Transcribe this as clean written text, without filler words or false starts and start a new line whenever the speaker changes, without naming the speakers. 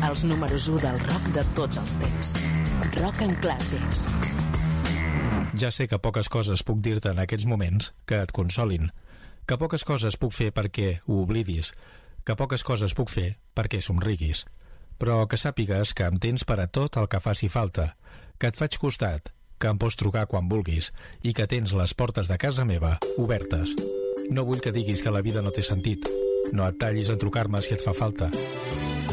Els números 1 del rock de tots els temps. Rock and Clàssics.
Ja sé que poques coses puc dir-te en aquests moments que et consolin, que poques coses puc fer perquè ho oblidis, que poques coses puc fer perquè somriguis, però que sàpigues que em tens per a tot el que faci falta, que et faig costat, que em pots trucar quan vulguis i que tens les portes de casa meva obertes. No vull que diguis que la vida no té sentit. No et tallis a trucar-me si et fa falta.